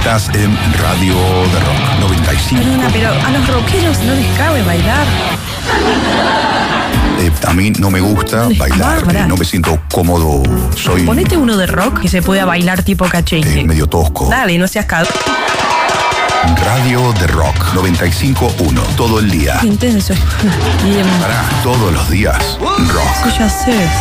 Estás en Radio de Rock 95. Perdona, pero a los rockeros no les cabe bailar. A mí no me gusta bailar, no me siento cómodo. Ponete uno de rock que se pueda bailar tipo cachengue. Medio tosco. Dale, no seas Radio de Rock 95.1. Todo el día. Intenso. Para todos los días. Rock. Sí, ya sé.